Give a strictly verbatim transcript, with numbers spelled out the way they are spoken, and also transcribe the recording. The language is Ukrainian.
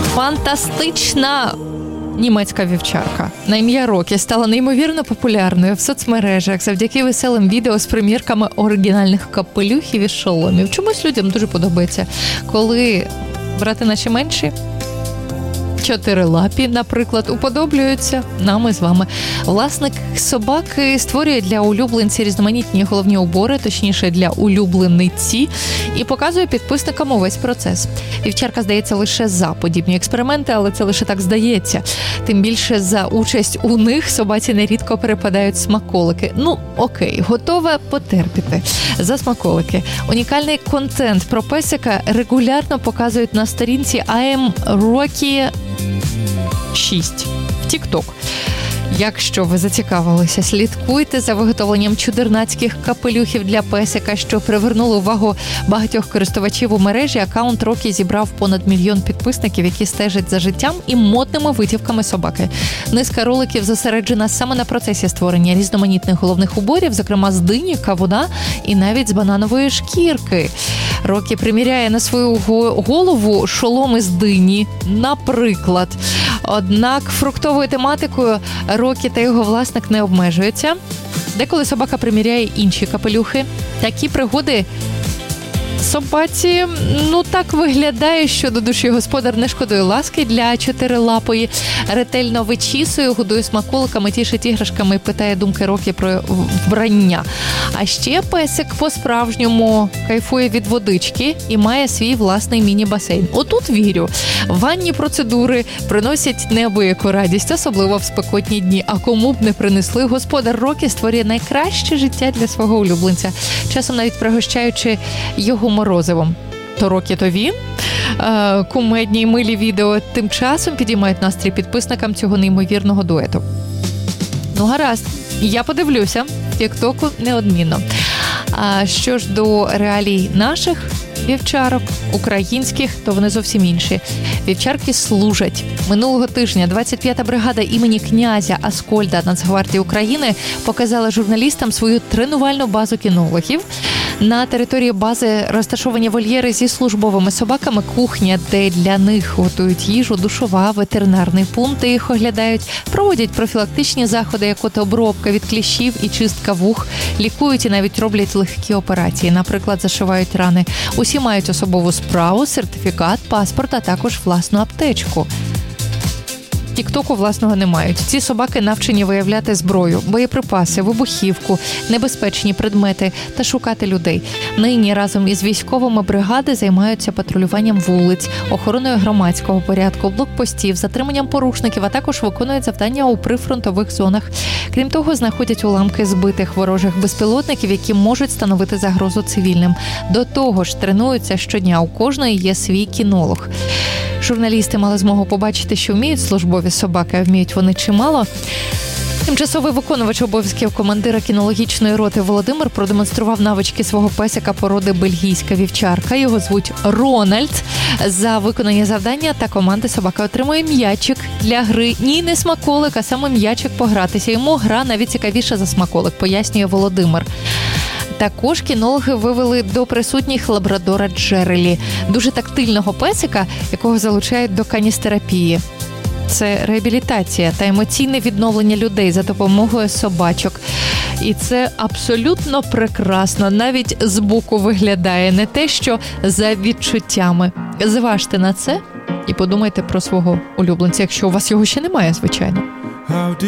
Фантастична німецька вівчарка на ім'я Рокі стала неймовірно популярною в соцмережах завдяки веселим відео з примірками оригінальних капелюхів і шоломів. Чомусь людям дуже подобається, коли брати наші менші, чотирилапі, наприклад, уподоблюються нами з вами. Власник собаки створює для улюбленці різноманітні головні убори, точніше для улюблениці, і показує підписникам увесь процес. Вівчарка здається лише за подібні експерименти, але це лише так здається. Тим більше за участь у них собаці нерідко перепадають смаколики. Ну, окей, готова потерпіти за смаколики. Унікальний контент про песика регулярно показують на сторінці I am Rocky шість в TikTok. Якщо ви зацікавилися, слідкуйте за виготовленням чудернацьких капелюхів для песика, що привернуло увагу багатьох користувачів у мережі. Акаунт Рокі зібрав понад мільйон підписників, які стежать за життям і модними витівками собаки. Низка роликів зосереджена саме на процесі створення різноманітних головних уборів, зокрема з дині, кавуна і навіть з бананової шкірки. Рокі приміряє на свою голову шоломи з дині, наприклад. Однак фруктовою тематикою Рокі та його власник не обмежуються. Деколи собака приміряє інші капелюхи. Такі пригоди собаці, ну так виглядає, що до душі господар не шкодує ласки для чотирилапої. Ретельно вичісує, годує смаколиками, тішить іграшками і питає думки Рокі про вбрання. А ще песик по-справжньому кайфує від водички і має свій власний міні-басейн. Отут вірю. Ванні процедури приносять неабияку радість, особливо в спекотні дні. А кому б не принесли, господар Рокі створює найкраще життя для свого улюбленця. Часом навіть пригощаючи його морозивом. То Рокі, то він. Кумедні й милі відео тим часом підіймають настрій підписникам цього неймовірного дуету. Ну, гаразд. Я подивлюся. В Тік-Току неодмінно. А що ж до реалій наших вівчарок, українських, то вони зовсім інші. Вівчарки служать. Минулого тижня двадцять п'ята бригада імені князя Аскольда Нацгвардії України показала журналістам свою тренувальну базу кінологів. На території бази розташовані вольєри зі службовими собаками, кухня, де для них готують їжу, душова, ветеринарний пункт, де їх оглядають, проводять профілактичні заходи, як от обробка від кліщів і чистка вух, лікують і навіть роблять легкі операції, наприклад, зашивають рани. Усі мають особову справу, сертифікат, паспорт, а також власну аптечку. Тік-Току власного не мають. Ці собаки навчені виявляти зброю, боєприпаси, вибухівку, небезпечні предмети та шукати людей. Нині разом із військовими бригади займаються патрулюванням вулиць, охороною громадського порядку, блокпостів, затриманням порушників, а також виконують завдання у прифронтових зонах. Крім того, знаходять уламки збитих ворожих безпілотників, які можуть становити загрозу цивільним. До того ж, тренуються щодня. У кожної є свій кінолог. Журналісти мали змогу побачити, що вміють службові собаки, а вміють вони чимало. Тимчасовий виконувач обов'язків командира кінологічної роти Володимир продемонстрував навички свого песика породи бельгійська вівчарка. Його звуть Рональд. За виконання завдання та команди собака отримує м'ячик для гри. Ні, не смаколик, а саме м'ячик погратися. Йому гра навіть цікавіша за смаколик, пояснює Володимир. Також кінологи вивели до присутніх лабрадора Джерелі, дуже тактильного песика, якого залучають до каністерапії. Це реабілітація та емоційне відновлення людей за допомогою собачок. І це абсолютно прекрасно, навіть збоку виглядає, не те, що за відчуттями. Зважте на це і подумайте про свого улюбленця, якщо у вас його ще немає, звичайно.